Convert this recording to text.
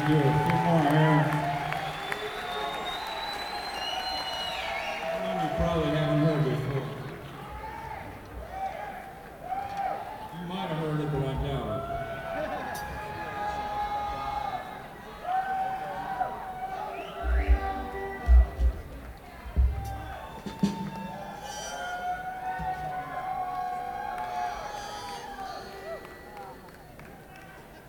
do a few more here. You probably have